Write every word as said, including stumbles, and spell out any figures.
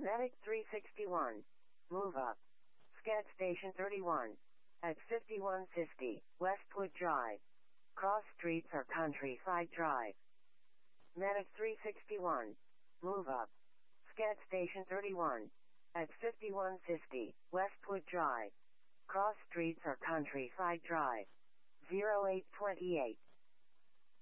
Medic three sixty-one. Move up. Scat Station thirty-one. At fifty-one fifty, Westwood Drive. Cross streets are Countryside Drive. Medic three sixty-one. Move up. Scat Station thirty-one. At fifty-one fifty, Westwood Drive. Cross streets are Countryside Drive. zero eight two eight.